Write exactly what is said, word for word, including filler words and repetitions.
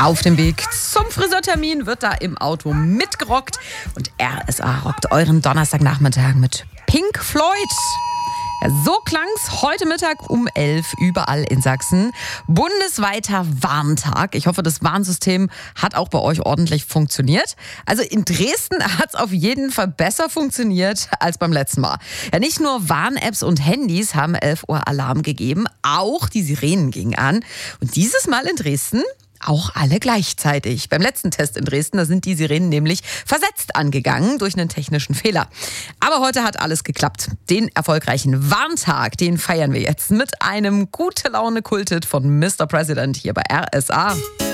Auf dem Weg zum Friseurtermin wird da im Auto mitgerockt und R S A rockt euren Donnerstagnachmittag mit Pink Floyd. Ja, so klang's heute Mittag um elf überall in Sachsen. Bundesweiter Warntag. Ich hoffe, das Warnsystem hat auch bei euch ordentlich funktioniert. Also in Dresden hat's auf jeden Fall besser funktioniert als beim letzten Mal. Ja, nicht nur Warn-Apps und Handys haben elf Uhr Alarm gegeben, auch die Sirenen gingen an. Und dieses Mal in Dresden auch alle gleichzeitig. Beim letzten Test in Dresden, da sind die Sirenen nämlich versetzt angegangen durch einen technischen Fehler. Aber heute hat alles geklappt. Den erfolgreichen Warntag, den feiern wir jetzt mit einem gute Laune Kultet von Mister President hier bei R S A.